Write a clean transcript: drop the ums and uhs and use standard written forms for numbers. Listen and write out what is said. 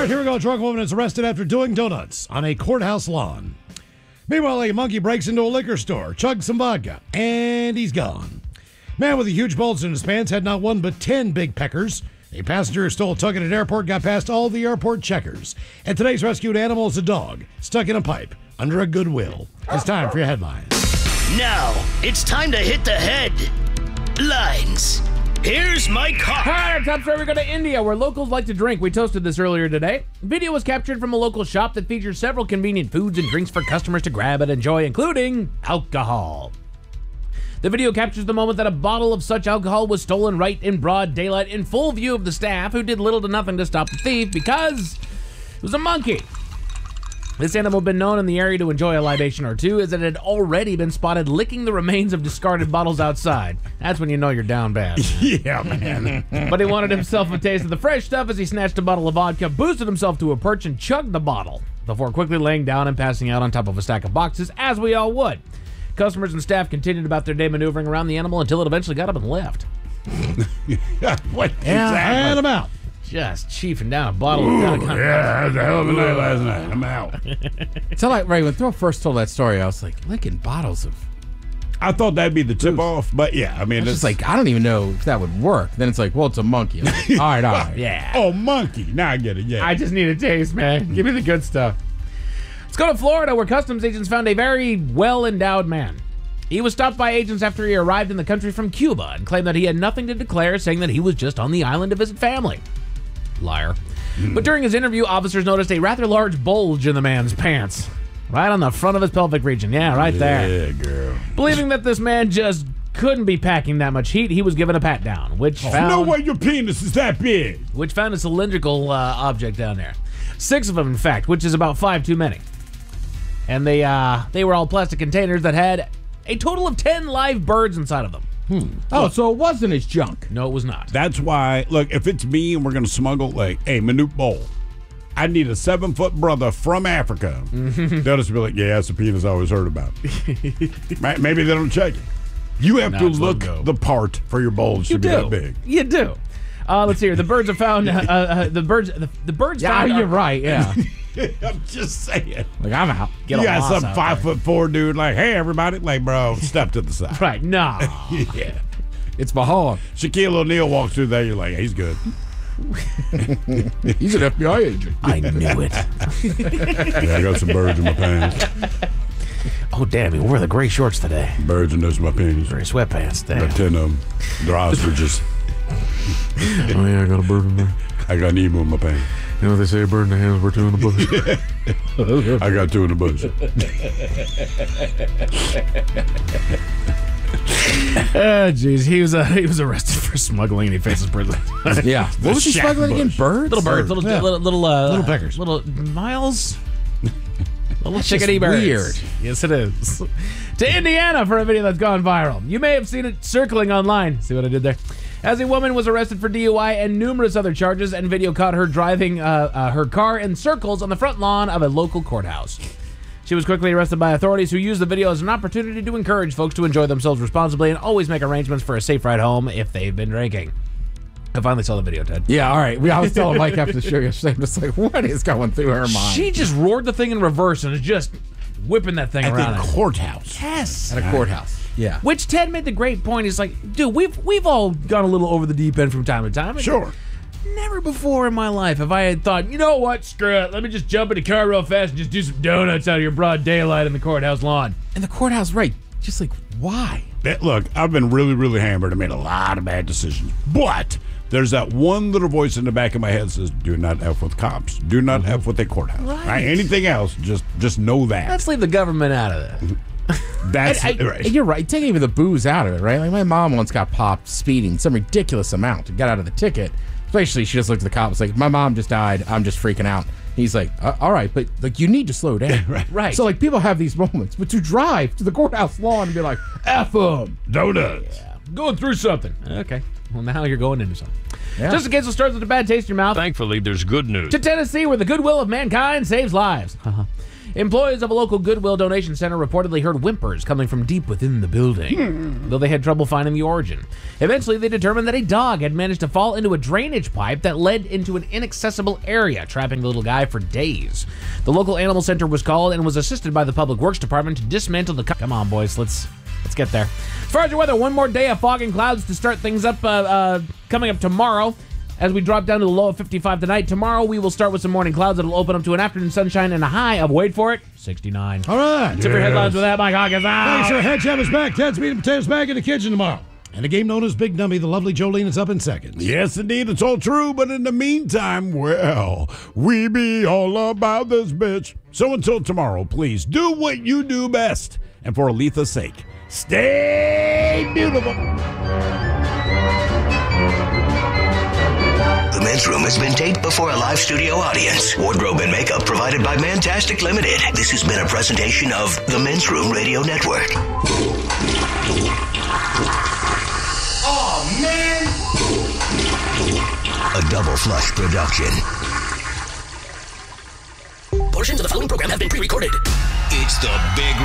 right, here we go. A drunk woman is arrested after doing donuts on a courthouse lawn. Meanwhile, a monkey breaks into a liquor store, chugs some vodka, and he's gone. Man with a huge bulge in his pants had not one but 10 big peckers. A passenger who stole a tug at an airport got past all the airport checkers. And today's rescued animal is a dog stuck in a pipe under a Goodwill. It's time for your headlines. Now, it's time to hit the headlines. Here's my car. Hi, top story. We go to India, where locals like to drink. We toasted this earlier today. Video was captured from a local shop that features several convenient foods and drinks for customers to grab and enjoy, including alcohol. The video captures the moment that a bottle of such alcohol was stolen right in broad daylight in full view of the staff, who did little to nothing to stop the thief because it was a monkey. This animal had been known in the area to enjoy a libation or two, as it had already been spotted licking the remains of discarded bottles outside. That's when you know you're down bad. Yeah, man. But he wanted himself a taste of the fresh stuff as he snatched a bottle of vodka, boosted himself to a perch, and chugged the bottle before quickly laying down and passing out on top of a stack of boxes, as we all would. Customers and staff continued about their day maneuvering around the animal until it eventually got up and left. What? And I'm out. Just chiefing down a bottle of vodka. Yeah, I had a hell of a night last night. I'm out. So like, right, when Thor first told that story, I was like, licking bottles of... I thought that'd be the tip-off, but yeah, I mean... It's just like, I don't even know if that would work. Then it's like, well, it's a monkey. I'm like, all right. Yeah. Oh, monkey. Now I get it, yeah. I just need a taste, man. Give me the good stuff. Let's go to Florida, where customs agents found a very well-endowed man. He was stopped by agents after he arrived in the country from Cuba and claimed that he had nothing to declare, saying that he was just on the island to visit family. Liar. But during his interview, officers noticed a rather large bulge in the man's pants. Right on the front of his pelvic region. Yeah, right there. Yeah, girl. Believing that this man just couldn't be packing that much heat, he was given a pat down, which found... No way your penis is that big. Which found a cylindrical object down there. 6 of them, in fact, which is about 5 too many. And they were all plastic containers that had a total of 10 live birds inside of them. Oh, so it wasn't his junk. No, it was not. That's why, look, if it's me and we're going to smuggle, like, hey, Manute Bowl, I need a 7-foot brother from Africa. They'll just be like, yeah, that's the penis I always heard about. Maybe they don't check it. You have to look the part for your bulge to be that big. You do. Let's see here. The birds are found. The birds. Yeah, found you're right. Yeah. I'm just saying. Like, I'm out. You got some 5'4" dude like, hey, everybody, like, bro, step to the side. Right? No. Yeah. It's Bahama. Shaquille O'Neal walks through there. You're like, he's good. He's an FBI agent. I knew it. Yeah, I got some birds in my pants. Oh, damn, he wore the gray shorts today. Birds in those my penis. Gray sweatpants. Damn. Got 10 of them. They're ostriches. Oh, yeah, I got a bird in there. I got an emu in my pants. You know, they say a bird in the hands, we're 2 in the bush. I got 2 in the bush. Jeez, he was arrested for smuggling and he faces prison. Yeah. What was he smuggling again? Birds? Little birds, little peckers, little miles. Little That's chickadee just birds. weird. Yes, it is. To Indiana for a video that's gone viral. You may have seen it circling online. See what I did there? As a woman was arrested for DUI and numerous other charges, and video caught her driving her car in circles on the front lawn of a local courthouse. She was quickly arrested by authorities, who used the video as an opportunity to encourage folks to enjoy themselves responsibly and always make arrangements for a safe ride home if they've been drinking. I finally saw the video, Ted. Yeah, all right. I was telling Mike after the show yesterday, I'm just like, what is going through her mind? She just roared the thing in reverse and is just whipping that thing around. At the courthouse. Yes. At a courthouse. Yeah. Which Ted made the great point. He's like, dude, we've all gone a little over the deep end from time to time. Sure. Never before in my life have I had thought, you know what, screw it. Let me just jump in the car real fast and just do some donuts out of your broad daylight in the courthouse lawn. And the courthouse, right. Just like, why? Look, I've been really, really hammered. I made a lot of bad decisions. But there's that one little voice in the back of my head that says, do not F with cops. Do not F with a courthouse. Right. Anything else, just know that. Let's leave the government out of this. That's right. And you're right. Take even the booze out of it, right? Like, my mom once got popped speeding some ridiculous amount and got out of the ticket. Especially, she just looked at the cop and was like, my mom just died. I'm just freaking out. He's like, all right, but like, you need to slow down. Right. So like, people have these moments, but to drive to the courthouse lawn and be like, F them. Donuts. Yeah. Going through something. Okay. Well, now you're going into something. Yeah. Just in case it starts with a bad taste in your mouth. Thankfully, there's good news. To Tennessee, where the goodwill of mankind saves lives. Employees of a local Goodwill donation center reportedly heard whimpers coming from deep within the building, though they had trouble finding the origin. Eventually, they determined that a dog had managed to fall into a drainage pipe that led into an inaccessible area, trapping the little guy for days. The local animal center was called and was assisted by the Public Works Department to dismantle the... Come on, boys, let's get there. As far as your weather, one more day of fog and clouds to start things up coming up tomorrow. As we drop down to the low of 55 tonight, tomorrow we will start with some morning clouds that'll open up to an afternoon sunshine and a high of, wait for it, 69. All right. Tip your headlines with that. Mike Hawkins out. Thanks, sir. Head Chef is back. Ted's meat and potatoes back in the kitchen tomorrow. And a game known as Big Dummy, the lovely Jolene is up in seconds. Yes, indeed, it's all true, but in the meantime, well, we be all about this bitch. So until tomorrow, please do what you do best. And for Aletha's sake, stay beautiful. The Men's Room has been taped before a live studio audience. Wardrobe and makeup provided by Mantastic Limited. This has been a presentation of the Men's Room Radio Network. Oh, man! A Double Flush production. Portions of the following program have been pre-recorded. It's the Big